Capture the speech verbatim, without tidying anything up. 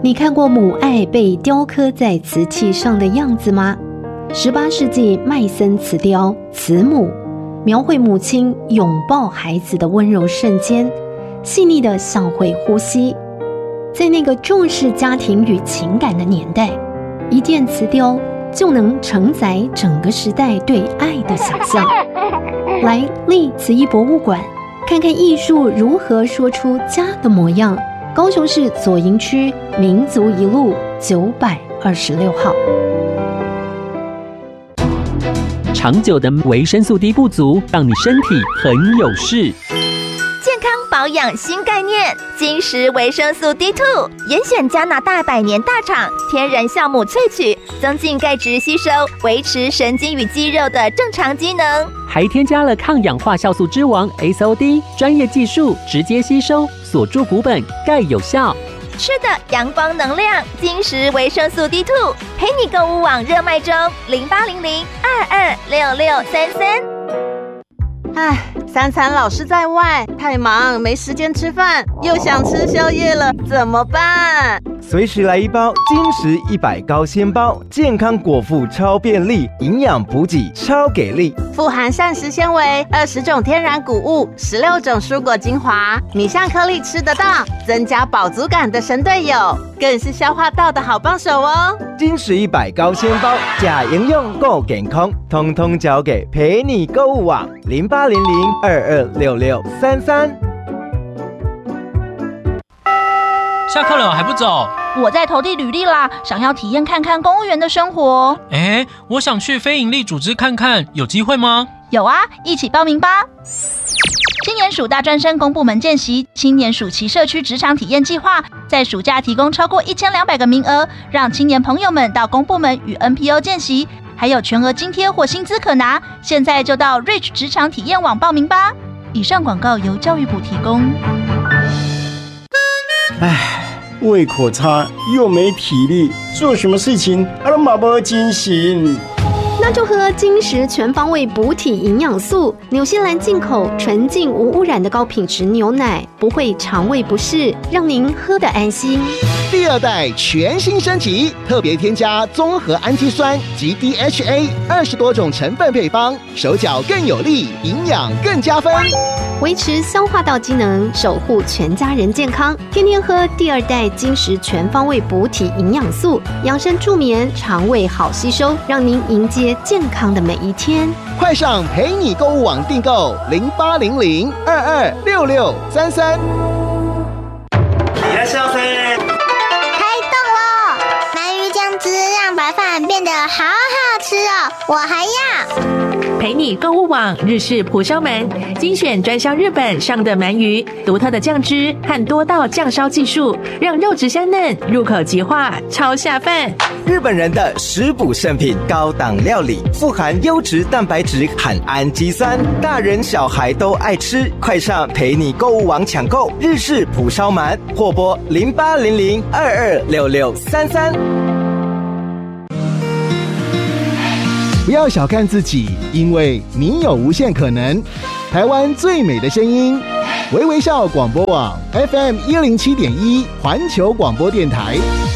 你看过母爱被雕刻在瓷器上的样子吗？十八世纪麦森瓷雕《慈母》描绘母亲拥抱孩子的温柔瞬间，细腻的像会呼吸。在那个重视家庭与情感的年代，一件瓷雕就能承载整个时代对爱的想象。来立慈艺博物馆看看艺术如何说出家的模样。高雄市左营区民族一路九百二十六号。 长久的维生素 D 不足，让你身体很有事。 健康保养新概念，金石维生素 D 二 严选加拿大百年大厂天然酵母萃取，增进钙质吸收，维持神经与肌肉的正常机能， 还添加了抗氧化酵素之王 S O D， 专业技术直接吸收，锁住骨本，钙有效。 吃的阳光能量，金石维生素 D 二， 陪你购物网热卖中，零八零零二二六六三三。 唉，三餐老是在外，太忙没时间吃饭，又想吃宵夜了，怎么办？ 随时来一包金石一百高纤包，健康果腹超便利，营养补给超给力， 富含膳食纤维，二十种天然谷物，十六种蔬果精华，米香颗粒吃得到，增加饱足感的神队友，更是消化道的好帮手哦。 金石一百高纤包，假营养够健康，通通交给陪你购物网零八零零二二六六三三。 下课了还不走？ 我在投递履历啦，想要体验看看公务员的生活。 哎，我想去非营利组织看看，有机会吗？ 有啊，一起报名吧。青年署大专生公部门见习，青年暑期社区职场体验计划，在暑假提供超过一千两百个名额，让青年朋友们到公部门与 N P O 见习，还有全额津贴或薪资可拿。现在就到 Reach 职场体验网报名吧。以上广告由教育部提供。 唉，胃口差又没体力，做什么事情都没没精神。 那就喝金石全方位补体营养素，纽西兰进口纯净无污染的高品质牛奶，不会肠胃不适，让您喝得安心。 第二代全新升级，特别添加综合氨基酸及 D H A 二十多种成分配方，手脚更有力，营养更加分， 维持消化道机能，守护全家人健康。天天喝第二代金石全方位补体营养素，养生助眠，肠胃好吸收，让您迎接健康的每一天。 快上陪你购物网订购零八零零二二六六三三。 いらっしゃいませ。 开动了！鳗鱼酱汁让白饭变得好好吃哦，我还要。 陪你购物网日式蒲烧鳗，精选专销日本上的鳗鱼，独特的酱汁和多道酱烧技术，让肉质香嫩，入口即化，超下饭。 日本人的食补圣品，高档料理，富含优质蛋白质和氨基酸，大人小孩都爱吃。快上陪你购物网抢购日式蒲烧鳗，或拨零八零零二二六六三三。 不要小看自己，因为你有无限可能。台湾最美的声音，微微笑广播网 F M 一零七点一，环球广播电台。